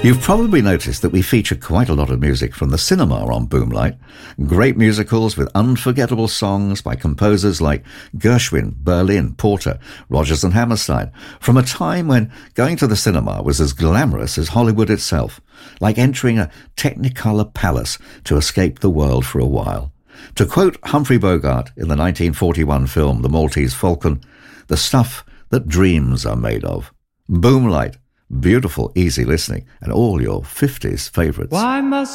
You've probably noticed that we feature quite a lot of music from the cinema on Boomlight. Great musicals with unforgettable songs by composers like Gershwin, Berlin, Porter, Rodgers and Hammerstein, from a time when going to the cinema was as glamorous as Hollywood itself, like entering a Technicolor palace to escape the world for a while. To quote Humphrey Bogart in the 1941 film The Maltese Falcon, the stuff that dreams are made of. Boomlight. Beautiful, easy listening, and all your 50s favourites. Why must